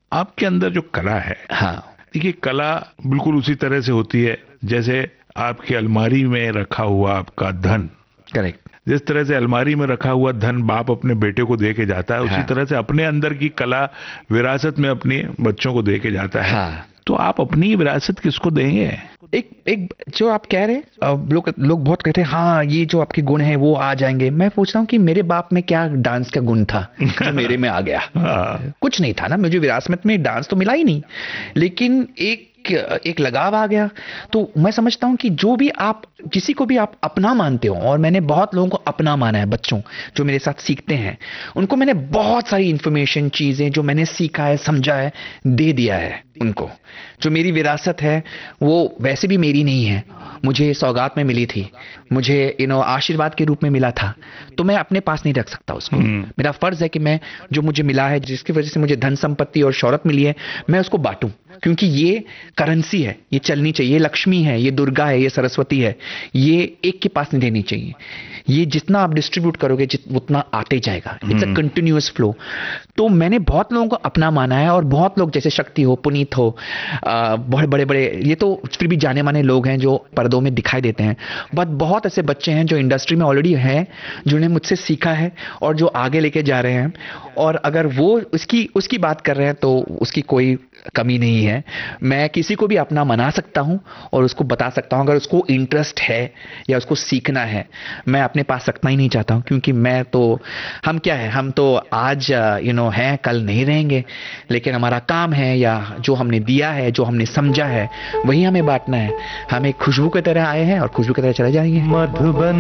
आपके अंदर जो कला है, हाँ। देखिए कला बिल्कुल उसी तरह से होती है जैसे आपकी अलमारी में रखा हुआ आपका धन। करेक्ट। जिस तरह से अलमारी में रखा हुआ धन बाप अपने बेटे को दे के जाता है, उसी हाँ। तरह से अपने अंदर की कला विरासत में अपने बच्चों को दे के जाता है। हाँ। तो आप अपनी विरासत किसको देंगे? एक एक जो आप कह रहे हैं, लोग लोग बहुत कहते हैं हाँ ये जो आपके गुण हैं वो आ जाएंगे। मैं पूछता हूँ कि मेरे बाप में क्या डांस का गुण था जो मेरे में आ गया? हाँ। कुछ नहीं था ना, मुझे विरासत में डांस तो मिला ही नहीं, लेकिन एक लगाव आ गया। तो मैं समझता हूं कि जो भी आप किसी को भी आप अपना मानते हो, और मैंने बहुत लोगों को अपना माना है, बच्चों जो मेरे साथ सीखते हैं उनको मैंने बहुत सारी इंफॉर्मेशन, चीजें जो मैंने सीखा है, समझा है, दे दिया है उनको। जो मेरी विरासत है वो वैसे भी मेरी नहीं है, मुझे सौगात में मिली थी, मुझे आशीर्वाद के रूप में मिला था। तो मैं अपने पास नहीं रख सकता उसको। मेरा फर्ज है कि मैं जो मुझे मिला है, जिसकी वजह से मुझे धन संपत्ति और शौहरत मिली है, मैं उसको बांटूं, क्योंकि ये करेंसी है, ये चलनी चाहिए, ये लक्ष्मी है, ये दुर्गा है, ये सरस्वती है, ये एक के पास नहीं रहनी चाहिए। ये जितना आप डिस्ट्रीब्यूट करोगे उतना आते जाएगा। It's a continuous flow. तो मैंने बहुत लोगों को अपना माना है, और बहुत लोग जैसे शक्ति हो, पुनीत हो, बहुत बड़े बड़े, ये तो फिर भी जाने माने लोग हैं जो पर्दों में दिखाई देते हैं, बट बहुत ऐसे बच्चे हैं जो इंडस्ट्री में ऑलरेडी हैं, जिन्होंने मुझसे सीखा है और जो आगे लेके जा रहे हैं। और अगर वो उसकी बात कर रहे हैं तो उसकी कोई कमी नहीं है। मैं किसी को भी अपना मना सकता हूं और उसको बता सकता हूं, अगर उसको इंटरेस्ट है या उसको सीखना है। मैं अपने पास रखना ही नहीं चाहता हूं, क्योंकि मैं तो, हम क्या है, हम तो आज हैं, कल नहीं रहेंगे, लेकिन हमारा काम है या जो हमने दिया है, जो हमने समझा है, वही हमें बांटना है। हम एक खुशबू की तरह आए हैं और खुशबू की तरह चले जाएंगे। मधुबन